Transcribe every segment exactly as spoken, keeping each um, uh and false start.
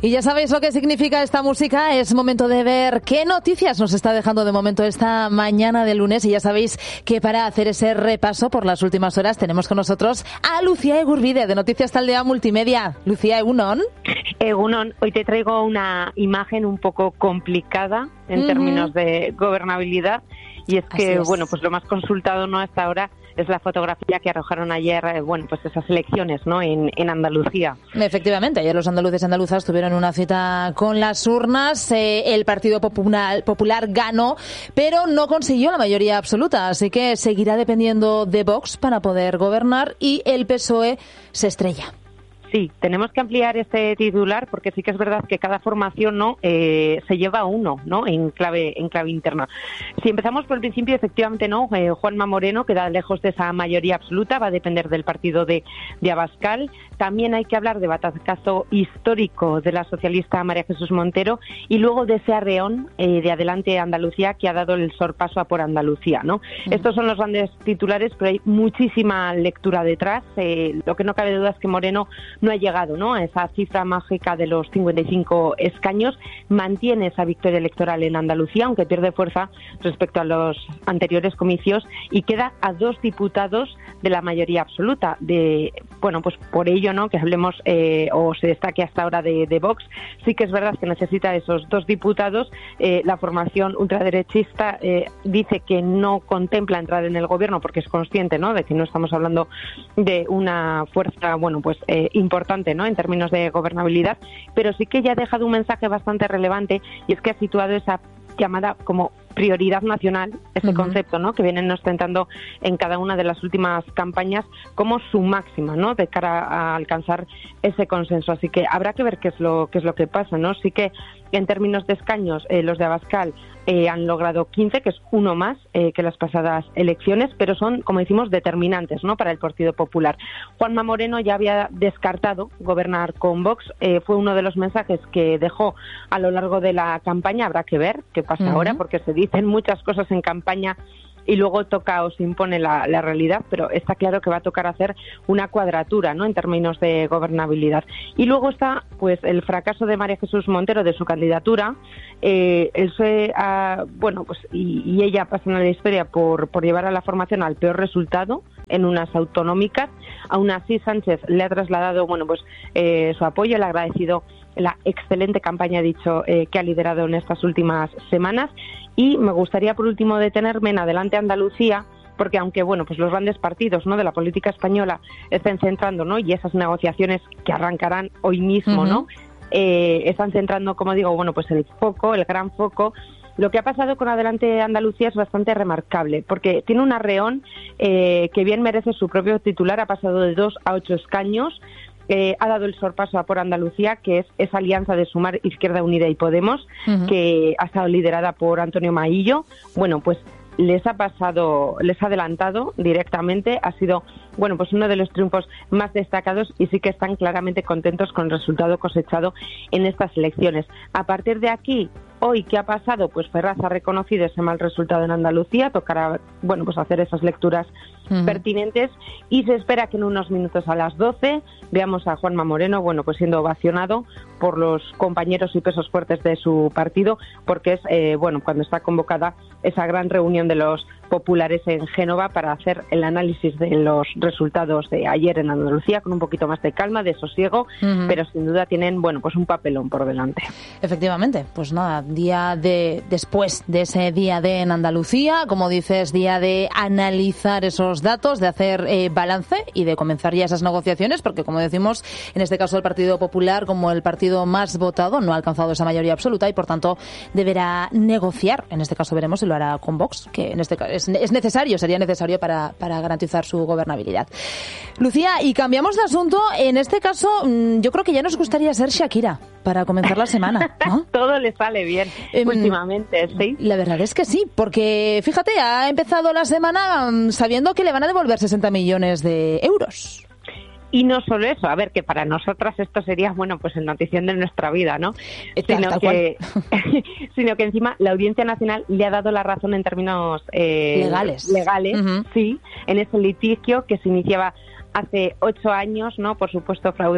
Y ya sabéis lo que significa esta música. Es momento de ver qué noticias nos está dejando de momento esta mañana de lunes. Y ya sabéis que para hacer ese repaso por las últimas horas tenemos con nosotros a Lucía Egurbide de Noticias Taldea Multimedia. Lucía, egunon. Egunon, hoy te traigo una imagen un poco complicada en uh-huh. términos de gobernabilidad. Y es que, es. bueno, pues lo más consultado no hasta ahora es la fotografía que arrojaron ayer, eh, bueno, pues esas elecciones, ¿no?, en, en Andalucía. Efectivamente, ayer los andaluces y andaluzas tuvieron una cita con las urnas. Eh, el Partido Popular, Popular ganó, pero no consiguió la mayoría absoluta, así que seguirá dependiendo de Vox para poder gobernar y el P S O E se estrella. Sí, tenemos que ampliar este titular porque sí que es verdad que cada formación no eh, se lleva uno, ¿no?, en clave en clave interna. Si empezamos por el principio, efectivamente, no, eh, Juanma Moreno queda lejos de esa mayoría absoluta, va a depender del partido de, de Abascal. También hay que hablar de batacazo histórico de la socialista María Jesús Montero y luego de ese arreón eh, de Adelante Andalucía que ha dado el sorpaso a por Andalucía, ¿no? Mm. Estos son los grandes titulares, pero hay muchísima lectura detrás. Eh, lo que no cabe duda es que Moreno no ha llegado, ¿no?, a esa cifra mágica de los cincuenta y cinco escaños, mantiene esa victoria electoral en Andalucía, aunque pierde fuerza respecto a los anteriores comicios y queda a dos diputados de la mayoría absoluta. De, bueno, pues por ello, ¿no?, que hablemos eh, o se destaque hasta ahora de, de Vox, sí que es verdad que necesita esos dos diputados. Eh, la formación ultraderechista eh, dice que no contempla entrar en el gobierno porque es consciente, ¿no?, de que no estamos hablando de una fuerza, bueno, pues eh, importante, ¿no?, en términos de gobernabilidad, pero sí que ya ha dejado un mensaje bastante relevante y es que ha situado esa llamada como prioridad nacional, ese uh-huh. concepto, ¿no?, que vienen ostentando en cada una de las últimas campañas como su máxima, ¿no?, de cara a alcanzar ese consenso. Así que habrá que ver qué es lo qué es lo que pasa, ¿no? Sí que en términos de escaños eh, los de Abascal eh, han logrado quince, que es uno más eh, que las pasadas elecciones, pero son, como decimos, determinantes, ¿no?, para el Partido Popular. Juanma Moreno ya había descartado gobernar con Vox, eh, fue uno de los mensajes que dejó a lo largo de la campaña. Habrá que ver qué pasa uh-huh. ahora, porque se dicen muchas cosas en campaña y luego toca o se impone la, la realidad, pero está claro que va a tocar hacer una cuadratura, ¿no?, en términos de gobernabilidad. Y luego está, pues, el fracaso de María Jesús Montero, de su candidatura. Eh, el P S O E, ha, bueno, pues, y, y ella pasan a la historia por, por llevar a la formación al peor resultado en unas autonómicas. Aún así, Sánchez le ha trasladado, bueno, pues, eh, su apoyo, le ha agradecido la excelente campaña, dicho, eh, que ha liderado en estas últimas semanas. Y me gustaría, por último, detenerme en Adelante Andalucía, porque aunque, bueno, pues los grandes partidos, ¿no?, de la política española estén centrando, ¿no?, y esas negociaciones que arrancarán hoy mismo, uh-huh. ¿no?, eh, están centrando, como digo, bueno, pues el foco, el gran foco. Lo que ha pasado con Adelante Andalucía es bastante remarcable, porque tiene un arreón eh, que bien merece su propio titular. Ha pasado de dos a ocho escaños. Eh, ha dado el sorpaso a por Andalucía, que es esa alianza de Sumar, Izquierda Unida y Podemos, uh-huh. que ha estado liderada por Antonio Maillo. Bueno, pues les ha pasado, les ha adelantado directamente. Ha sido, bueno, pues uno de los triunfos más destacados y sí que están claramente contentos con el resultado cosechado en estas elecciones. A partir de aquí, hoy, ¿qué ha pasado? Pues Ferraz ha reconocido ese mal resultado en Andalucía, tocará, bueno, pues hacer esas lecturas uh-huh. pertinentes, y se espera que en unos minutos a las doce veamos a Juanma Moreno, bueno, pues siendo ovacionado por los compañeros y pesos fuertes de su partido, porque es, eh, bueno, cuando está convocada esa gran reunión de los populares en Génova para hacer el análisis de los resultados de ayer en Andalucía con un poquito más de calma, de sosiego, uh-huh. pero sin duda tienen, bueno, pues un papelón por delante. Efectivamente, pues nada, día de después de ese día de en Andalucía, como dices, día de analizar esos datos, de hacer eh, balance y de comenzar ya esas negociaciones, porque como decimos, en este caso el Partido Popular, como el partido más votado, no ha alcanzado esa mayoría absoluta y por tanto deberá negociar. En este caso veremos si lo hará con Vox, que en este caso es, es necesario, sería necesario para, para garantizar su gobernabilidad. Lucía, y cambiamos de asunto. En este caso, yo creo que ya nos gustaría ser Shakira para comenzar la semana, ¿no? Todo le sale bien eh, últimamente, sí. La verdad es que sí, porque fíjate, ha empezado la semana sabiendo que le van a devolver sesenta millones de euros. Y no solo eso, a ver, que para nosotras esto sería, bueno, pues el notición de nuestra vida, ¿no? Tal, sino, tal que, sino que encima la Audiencia Nacional le ha dado la razón en términos eh, legales, legales uh-huh. sí, en ese litigio que se iniciaba hace ocho años, ¿no? Por supuesto, fraude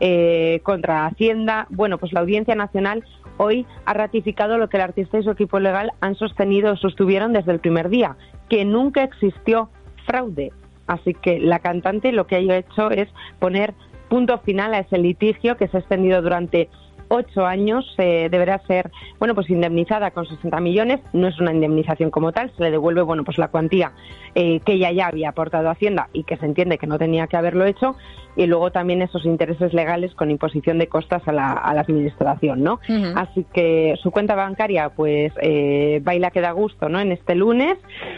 eh, contra Hacienda. Bueno, pues la Audiencia Nacional hoy ha ratificado lo que el artista y su equipo legal han sostenido o sostuvieron desde el primer día, que nunca existió fraude. Así que la cantante lo que ha hecho es poner punto final a ese litigio que se ha extendido durante ocho años. Eh, deberá ser, bueno, pues indemnizada con sesenta millones. No es una indemnización como tal, se le devuelve, bueno, pues la cuantía eh, que ella ya había aportado a Hacienda y que se entiende que no tenía que haberlo hecho, y luego también esos intereses legales con imposición de costas a la, a la administración, ¿no? Uh-huh. Así que su cuenta bancaria, pues, eh, baila que da gusto, ¿no? En este lunes.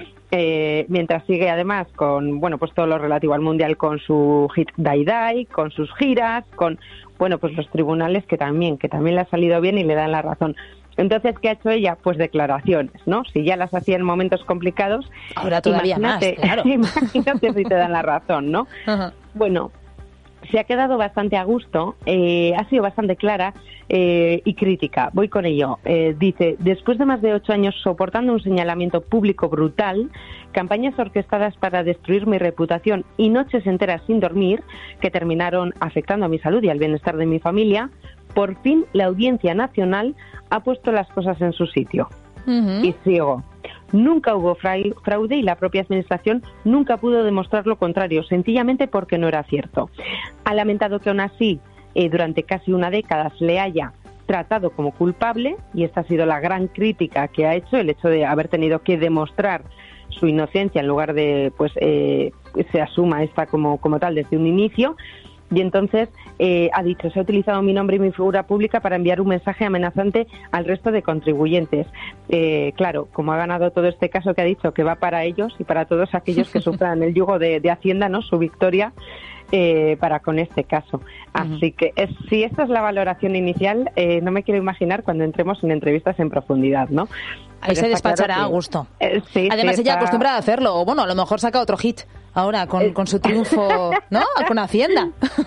Eh, mientras sigue además con, bueno, pues todo lo relativo al Mundial, con su hit Dai Dai, con sus giras, con, bueno, pues los tribunales que también, que también le ha salido bien y le dan la razón. Entonces, ¿qué ha hecho ella? Pues declaraciones, ¿no? Si ya las hacía en momentos complicados, ahora todavía más, claro. Imagínate si te dan la razón, ¿no? Uh-huh. Bueno, se ha quedado bastante a gusto, eh, ha sido bastante clara eh, y crítica. Voy con ello. Eh, dice, después de más de ocho años soportando un señalamiento público brutal, campañas orquestadas para destruir mi reputación y noches enteras sin dormir, que terminaron afectando a mi salud y al bienestar de mi familia, por fin la Audiencia Nacional ha puesto las cosas en su sitio. Uh-huh. Y sigo. Nunca hubo fraude y la propia Administración nunca pudo demostrar lo contrario, sencillamente porque no era cierto. Ha lamentado que aún así, eh, durante casi una década, se le haya tratado como culpable, y esta ha sido la gran crítica que ha hecho, el hecho de haber tenido que demostrar su inocencia en lugar de, pues, eh, se asuma esta como, como tal desde un inicio. Y entonces eh, ha dicho, se ha utilizado mi nombre y mi figura pública para enviar un mensaje amenazante al resto de contribuyentes. Eh, claro, como ha ganado todo este caso que ha dicho que va para ellos y para todos aquellos que sufran el yugo de, de Hacienda, ¿no? Su victoria eh, para con este caso. Así uh-huh. que es, si esta es la valoración inicial, eh, no me quiero imaginar cuando entremos en entrevistas en profundidad, ¿no? Ahí Pero se despachará claro que, a gusto. Eh, sí, Además, sí, ella está... acostumbrada a hacerlo. O bueno, a lo mejor saca otro hit ahora con, con su triunfo, ¿no? Con Hacienda.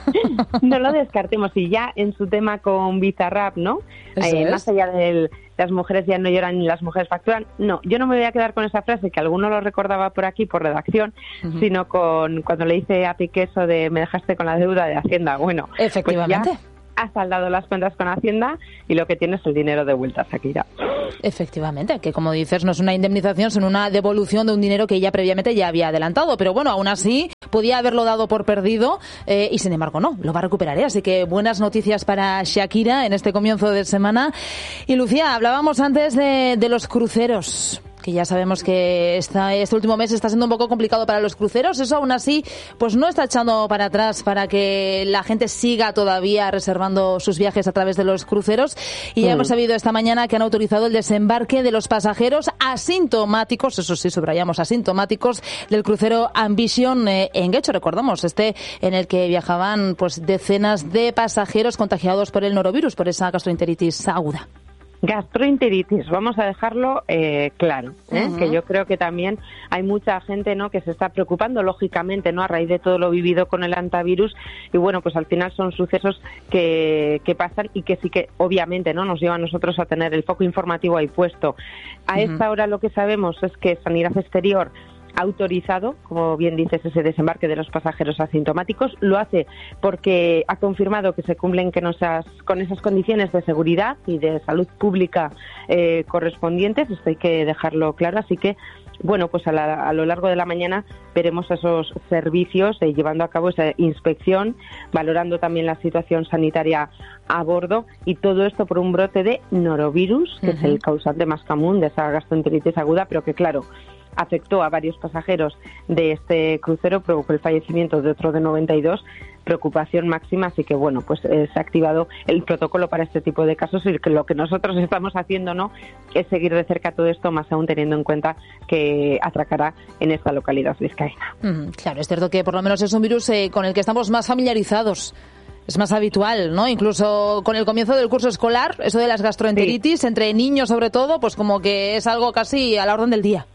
No lo descartemos. Y ya en su tema con Bizarrap, ¿no? Eh, más allá de las mujeres ya no lloran ni las mujeres facturan. No, yo no me voy a quedar con esa frase que alguno lo recordaba por aquí, por redacción, uh-huh. sino con cuando le dice a Piqué eso de me dejaste con la deuda de Hacienda. Bueno, efectivamente. Pues ya ha saldado las cuentas con Hacienda y lo que tiene es el dinero de vuelta, Shakira. Efectivamente, que como dices no es una indemnización, sino una devolución de un dinero que ella previamente ya había adelantado, pero bueno, aún así podía haberlo dado por perdido eh, y sin embargo no, lo va a recuperar, ¿eh? Así que buenas noticias para Shakira en este comienzo de semana. Y Lucía, hablábamos antes de, de los cruceros, que ya sabemos que esta, este último mes está siendo un poco complicado para los cruceros. Eso aún así pues no está echando para atrás para que la gente siga todavía reservando sus viajes a través de los cruceros. Y ya mm. hemos sabido esta mañana que han autorizado el desembarque de los pasajeros asintomáticos, eso sí, subrayamos asintomáticos, del crucero Ambition eh, en Guecho. Recordamos, este en el que viajaban pues decenas de pasajeros contagiados por el norovirus, por esa gastroenteritis aguda. Gastroenteritis, vamos a dejarlo eh, claro, ¿eh? Uh-huh. Que yo creo que también hay mucha gente, ¿no?, que se está preocupando, lógicamente, ¿no?, a raíz de todo lo vivido con el antivirus, y bueno, pues al final son sucesos que, que pasan y que sí que obviamente no nos llevan a nosotros a tener el foco informativo ahí puesto. A uh-huh. esta hora lo que sabemos es que Sanidad Exterior ha autorizado, como bien dices, ese desembarque de los pasajeros asintomáticos. Lo hace porque ha confirmado que se cumplen con esas, con esas condiciones de seguridad y de salud pública eh, correspondientes. Esto hay que dejarlo claro. Así que, bueno, pues a, la, a lo largo de la mañana veremos esos servicios eh, llevando a cabo esa inspección, valorando también la situación sanitaria a bordo, y todo esto por un brote de norovirus, que uh-huh. es el causante más común de esa gastroenteritis aguda, pero que, claro, afectó a varios pasajeros de este crucero, provocó el fallecimiento de otro de noventa y dos, preocupación máxima, así que bueno, pues eh, se ha activado el protocolo para este tipo de casos, y que lo que nosotros estamos haciendo, ¿no?, es seguir de cerca todo esto, más aún teniendo en cuenta que atracará en esta localidad vizcaína. Mm, claro, es cierto que por lo menos es un virus eh, con el que estamos más familiarizados. Es más habitual, ¿no? Incluso con el comienzo del curso escolar, eso de las gastroenteritis, sí. entre niños sobre todo, pues como que es algo casi a la orden del día.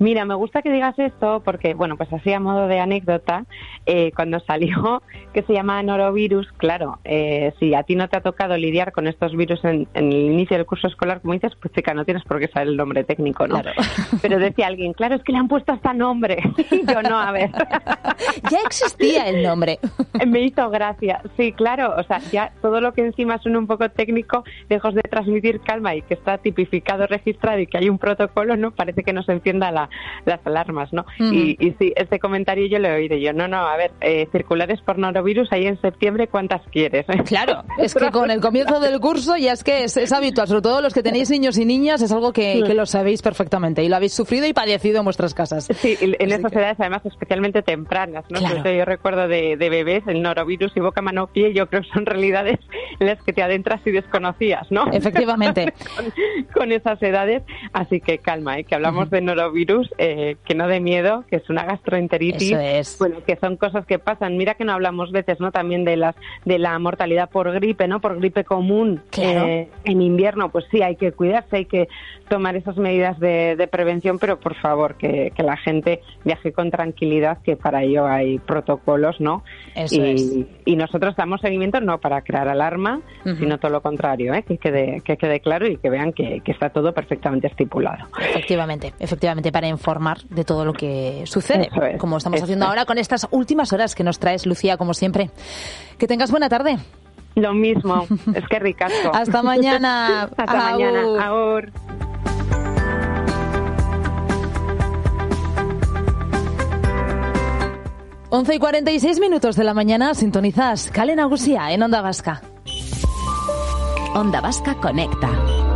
Mira, me gusta que digas esto porque, bueno, pues así a modo de anécdota, eh, cuando salió que se llama norovirus, claro, eh, si a ti no te ha tocado lidiar con estos virus en, en el inicio del curso escolar, como dices, pues chica, no tienes por qué saber el nombre técnico, ¿no? Claro. Pero decía alguien, claro, es que le han puesto hasta nombre. Y yo, no, a ver. Ya existía el nombre. Me hizo gracia. Sí, claro, o sea, ya todo lo que encima suena un poco técnico, lejos de transmitir calma y que está tipificado, registrado y que hay un protocolo, ¿no? Parece que nos encienda la, las alarmas, ¿no? Uh-huh. Y, y sí, este comentario yo lo he oído. Yo, no, no, a ver, eh, circulares por norovirus ahí en septiembre, ¿cuántas quieres? ¿Eh? Claro, es que con el comienzo del curso ya es que es, es habitual, sobre todo los que tenéis niños y niñas, es algo que, que lo sabéis perfectamente y lo habéis sufrido y padecido en vuestras casas. Sí, en esas que... edades además especialmente tempranas, ¿no? Claro. Entonces, yo recuerdo de, de bebés, el norovirus y boca, mano, pie, yo creo que son realidades en las que te adentras y desconocías, ¿no? Efectivamente. con, con esas edades, así que calma, ¿eh? Que hablamos uh-huh. de norovirus, eh, que no de miedo, que es una gastroenteritis. Eso es. Bueno, que son cosas que pasan. Mira que no hablamos veces, ¿no? También de las de la mortalidad por gripe, ¿no? Por gripe común. Claro. Eh, en invierno, pues sí, hay que cuidarse, hay que tomar esas medidas de, de prevención, pero por favor, que, que la gente viaje con tranquilidad, que para ello hay protocolos, ¿no? Eso y, es. y nosotros damos seguimiento no para crear alarma, uh-huh. sino todo lo contrario, ¿eh? que quede que quede claro y que vean que, que está todo perfectamente estipulado. Efectivamente, efectivamente, para informar de todo lo que sucede, es, como estamos eso haciendo es. ahora con estas últimas horas que nos traes, Lucía, como siempre. Que tengas buena tarde. Lo mismo, es que ricasco. Hasta mañana. Hasta Agur. mañana. Agur. once y cuarenta y seis minutos de la mañana, sintonizas Kale Nagusia en Onda Vasca. Onda Vasca Conecta.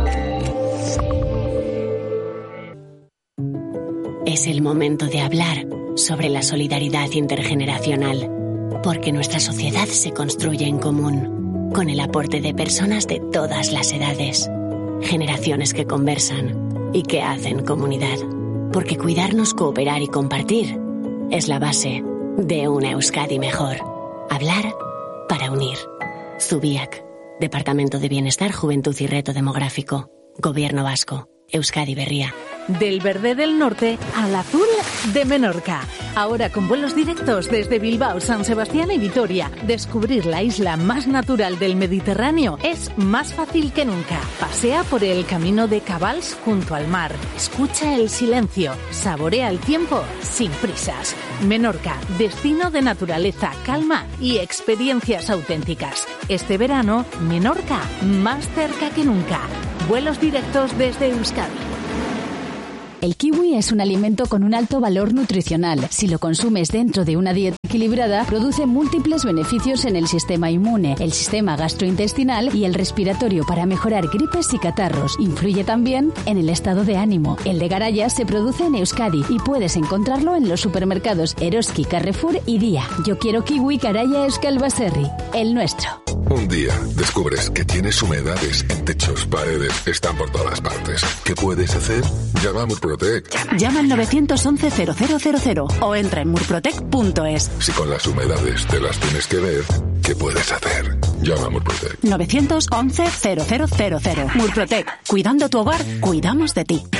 Es el momento de hablar sobre la solidaridad intergeneracional, porque nuestra sociedad se construye en común, con el aporte de personas de todas las edades, generaciones que conversan y que hacen comunidad, porque cuidarnos, cooperar y compartir es la base de una Euskadi mejor. Hablar para unir. Zubiak, Departamento de Bienestar, Juventud y Reto Demográfico. Gobierno Vasco. Euskadi Berria. Del verde del norte al azul de Menorca. Ahora con vuelos directos desde Bilbao, San Sebastián y Vitoria. Descubrir la isla más natural del Mediterráneo es más fácil que nunca. Pasea por el camino de Cabals junto al mar. Escucha el silencio. Saborea el tiempo sin prisas. Menorca, destino de naturaleza, calma y experiencias auténticas. Este verano, Menorca, más cerca que nunca. Vuelos directos desde Euskadi. El kiwi es un alimento con un alto valor nutricional. Si lo consumes dentro de una dieta equilibrada, produce múltiples beneficios en el sistema inmune, el sistema gastrointestinal y el respiratorio para mejorar gripes y catarros. Influye también en el estado de ánimo. El de Garaya se produce en Euskadi y puedes encontrarlo en los supermercados Eroski, Carrefour y Día. Yo quiero kiwi Garaya Euskal Baserri, el nuestro. Un día descubres que tienes humedades en techos, paredes, están por todas partes. ¿Qué puedes hacer? Llama a Murprotec. Llama al nueve once cero cero cero cero o entra en murprotec punto es. Si con las humedades te las tienes que ver, ¿qué puedes hacer? Llama a Murprotec. nueve once cero cero cero cero. Murprotec. Cuidando tu hogar, cuidamos de ti.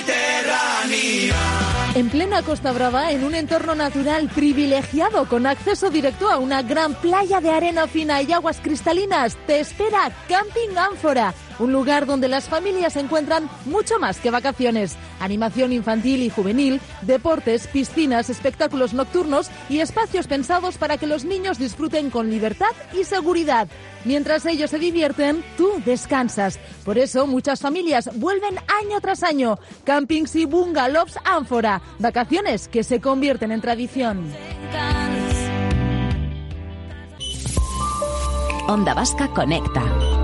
En plena Costa Brava, en un entorno natural privilegiado con acceso directo a una gran playa de arena fina y aguas cristalinas, te espera Camping Ánfora, un lugar donde las familias encuentran mucho más que vacaciones. Animación infantil y juvenil, deportes, piscinas, espectáculos nocturnos y espacios pensados para que los niños disfruten con libertad y seguridad. Mientras ellos se divierten, tú descansas. Por eso muchas familias vuelven año tras año. Campings y bungalows Ánfora. Vacaciones que se convierten en tradición. Onda Vasca Conecta.